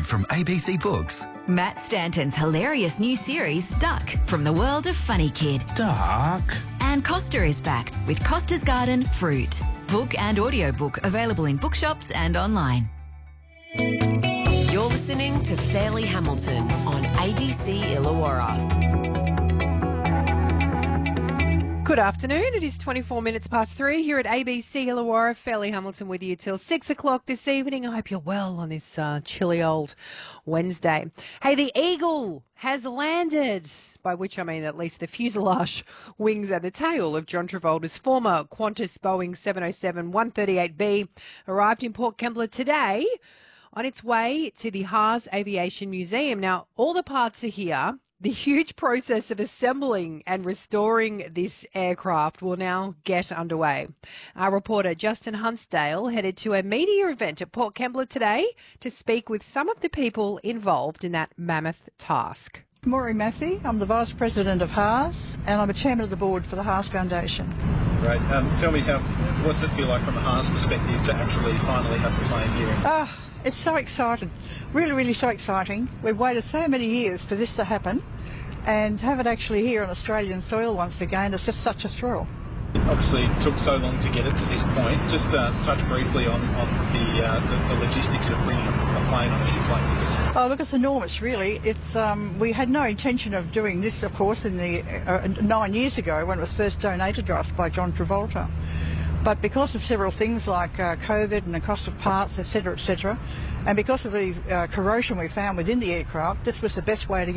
from ABC Books. Matt Stanton's hilarious new series, Duck, from the world of Funny Kid. Duck. And Costa is back with Costa's Garden Fruit. Book and audiobook available in bookshops and online. You're listening to Fairleigh Hamilton on ABC Illawarra. Good afternoon. It is 24 minutes past 3 here at ABC Illawarra. Fairleigh Hamilton with you till 6 o'clock this evening. I hope you're well on this chilly old Wednesday. Hey, the Eagle has landed, by which I mean at least the fuselage, wings and the tail of John Travolta's former Qantas Boeing 707-138B arrived in Port Kembla today on its way to the Haas Aviation Museum. Now, all the parts are here. The huge process of assembling and restoring this aircraft will now get underway. Our reporter Justin Huntsdale headed to a media event at Port Kembla today to speak with some of the people involved in that mammoth task. Maureen Massey, I'm the Vice President of Haas and I'm a Chairman of the Board for the Haas Foundation. Great. Tell me, what's it feel like from a Haas perspective to actually finally have the plane here? It's so exciting, really so exciting. We've waited so many years for this to happen and have it actually here on Australian soil once again. It's just such a thrill. Obviously it took so long to get it to this point. Just touch briefly on the logistics of bringing a plane on a ship like this. Oh, look, it's enormous, really. It's we had no intention of doing this, of course, in the 9 years ago when it was first donated to us by John Travolta. But because of several things like COVID and the cost of parts, etc., and because of the corrosion we found within the aircraft, this was the best way to get